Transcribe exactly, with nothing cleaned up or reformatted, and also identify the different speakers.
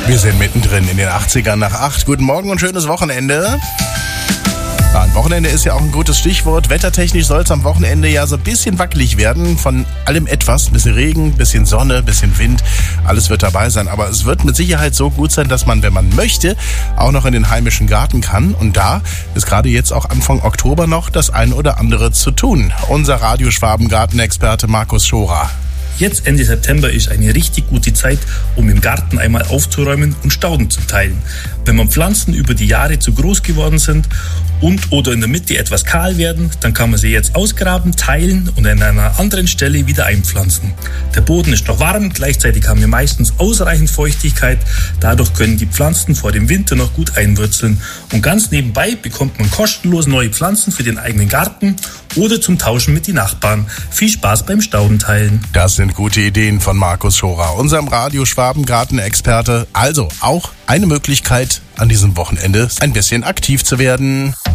Speaker 1: Wir sind mittendrin in den achtzigern nach acht. Guten Morgen und schönes Wochenende. Ja, ein Wochenende ist ja auch ein gutes Stichwort. Wettertechnisch soll es am Wochenende ja so ein bisschen wackelig werden. Von allem etwas. Ein bisschen Regen, ein bisschen Sonne, ein bisschen Wind. Alles wird dabei sein. Aber es wird mit Sicherheit so gut sein, dass man, wenn man möchte, auch noch in den heimischen Garten kann. Und da ist gerade jetzt auch Anfang Oktober noch das ein oder andere zu tun. Unser Radio-Schwaben-Gartenexperte Markus Schorer.
Speaker 2: Jetzt Ende September ist eine richtig gute Zeit, um im Garten einmal aufzuräumen und Stauden zu teilen. Wenn man Pflanzen über die Jahre zu groß geworden sind und oder in der Mitte etwas kahl werden, dann kann man sie jetzt ausgraben, teilen und an einer anderen Stelle wieder einpflanzen. Der Boden ist noch warm, gleichzeitig haben wir meistens ausreichend Feuchtigkeit. Dadurch können die Pflanzen vor dem Winter noch gut einwurzeln. Und ganz nebenbei bekommt man kostenlos neue Pflanzen für den eigenen Garten oder zum Tauschen mit den Nachbarn. Viel Spaß beim Staudenteilen.
Speaker 1: Das sind gute Ideen von Markus Schorer, unserem Radio-Schwaben-Garten-Experte. Also auch eine Möglichkeit, an diesem Wochenende ein bisschen aktiv zu werden.